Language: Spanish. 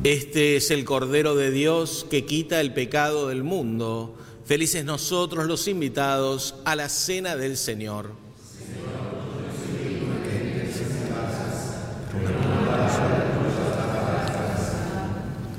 Este es el Cordero de Dios que quita el pecado del mundo. Felices nosotros los invitados a la cena del Señor.